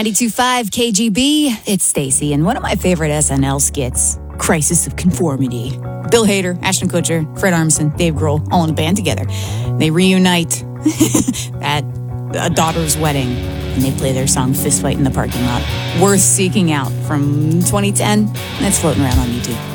92.5 KGB, it's Stacy, and one of my favorite SNL skits, Crisis of Conformity. Bill Hader, Ashton Kutcher, Fred Armisen, Dave Grohl, all in a band together. They reunite at a daughter's wedding, and they play their song Fist Fight in the Parking Lot. Worth seeking out from 2010. That's floating around on YouTube.